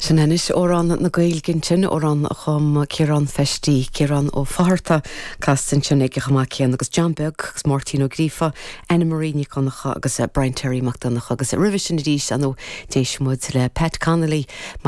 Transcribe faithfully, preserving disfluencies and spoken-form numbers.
Sinnis órán na gailgintin órán a chum Ciarán festí Ciarán ó Farta castan sin ag chamacían agus Jambeg agus Martino Grifa Anna Marie Niconacha agus Brian Terry McDonagh agus Rivision Dís an ó déismúd le Pat Connolly